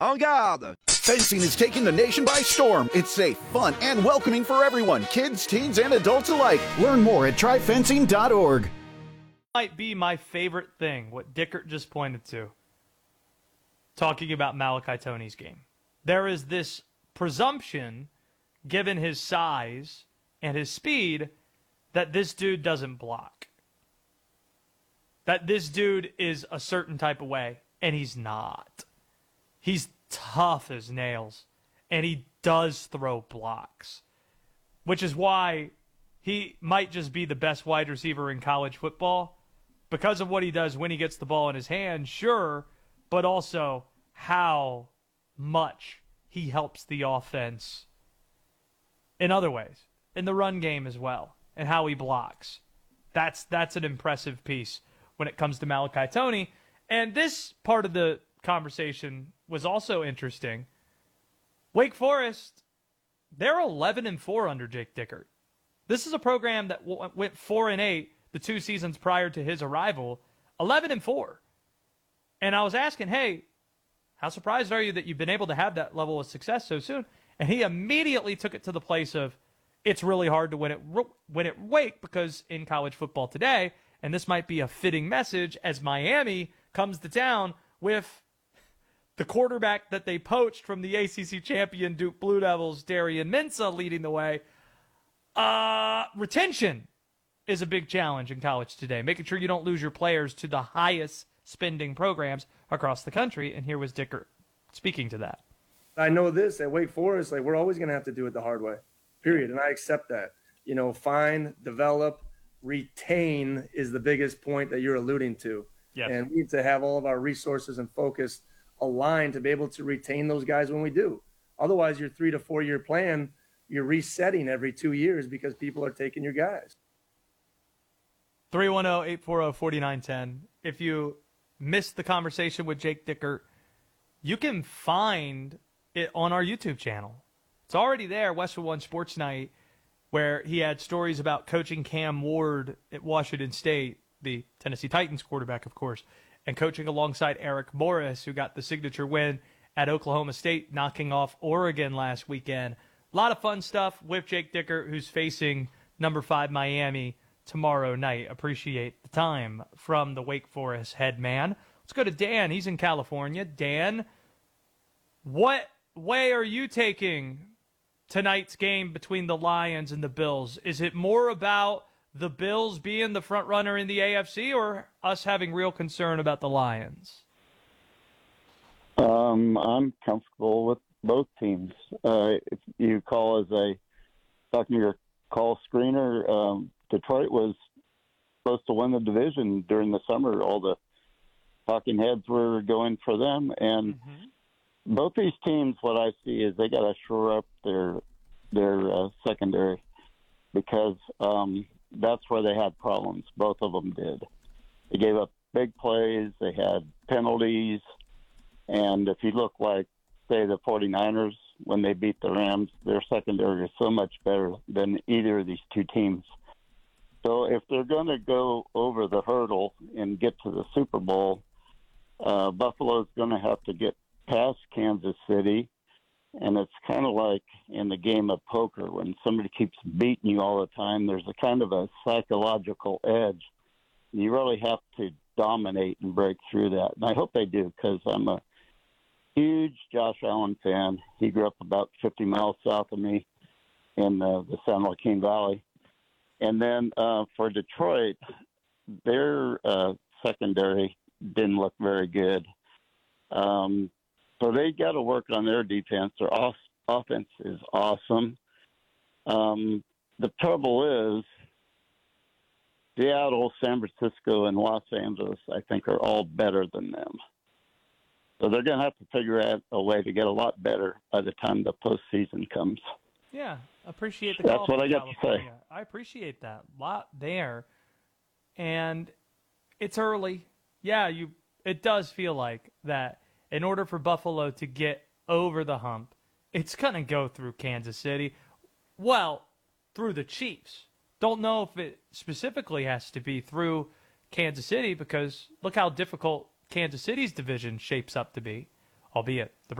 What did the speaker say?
En garde! Fencing is taking the nation by storm. It's safe, fun, and welcoming for everyone, kids, teens, and adults alike. Learn more at tryfencing.org. Might be my favorite thing, what Dickert just pointed to, talking about Malachi Toney's game. There is this presumption, given his size and his speed, that this dude doesn't block. That this dude is a certain type of way, and he's not. He's tough as nails, and he does throw blocks, which is why he might just be the best wide receiver in college football because of what he does when he gets the ball in his hand, sure, but also how much he helps the offense in other ways, in the run game as well, and how he blocks. That's an impressive piece when it comes to Malachi Toney. And this part of the conversation was also interesting. Wake Forest, they're 11-4 under Jake Dickert. This is a program that went 4-8 the 2 seasons prior to his arrival, 11-4. And I was asking, hey, how surprised are you that you've been able to have that level of success so soon? And he immediately took it to the place of, it's really hard to win at Wake because in college football today, and this might be a fitting message as Miami comes to town with the quarterback that they poached from the ACC champion Duke Blue Devils, Darian Mensah, leading the way. Retention is a big challenge in college today, making sure you don't lose your players to the highest spending programs across the country. And here was Dickert speaking to that. I know this at Wake Forest, we're always going to have to do it the hard way, period. And I accept that. Find, develop, retain is the biggest point that you're alluding to. Yes. And we need to have all of our resources and focus aligned to be able to retain those guys when we do. Otherwise, your 3 to 4 year plan, you're resetting every 2 years because people are taking your guys. 310-840-4910. If you missed the conversation with Jake Dickert, you can find it on our YouTube channel. It's already there, Westwood One Sports Night, where he had stories about coaching Cam Ward at Washington State, the Tennessee Titans quarterback, of course, and coaching alongside Eric Morris, who got the signature win at Oklahoma State, knocking off Oregon last weekend. A lot of fun stuff with Jake Dickert, who's facing number 5 Miami tomorrow night. Appreciate the time from the Wake Forest head man. Let's go to Dan. He's in California. Dan, what way are you taking tonight's game between the Lions and the Bills? Is it more about the Bills being the front runner in the AFC or us having real concern about the Lions? I'm comfortable with both teams. If you call talking to your call screener, Detroit was supposed to win the division during the summer. All the talking heads were going for them. And both these teams, what I see is they got to shore up their secondary because that's where they had problems. Both of them did. They gave up big plays. They had penalties. And if you look like, say, the 49ers, when they beat the Rams, their secondary is so much better than either of these two teams. So if they're going to go over the hurdle and get to the Super Bowl, Buffalo's going to have to get past Kansas City. And it's kind of like in the game of poker when somebody keeps beating you all the time, there's a kind of a psychological edge. You really have to dominate and break through that. And I hope they do because I'm a huge Josh Allen fan. He grew up about 50 miles south of me in the San Joaquin Valley. And then for Detroit, their secondary didn't look very good. So they got to work on their defense. Their offense is awesome. The trouble is Seattle, San Francisco, and Los Angeles, I think, are all better than them. So they're going to have to figure out a way to get a lot better by the time the postseason comes. Yeah, appreciate the That's what I got to say. I appreciate that. A lot there. And it's early. Yeah, it does feel like that in order for Buffalo to get over the hump, it's going to go through Kansas City. Well, through the Chiefs. Don't know if it specifically has to be through Kansas City because look how difficult Kansas City's division shapes up to be, albeit the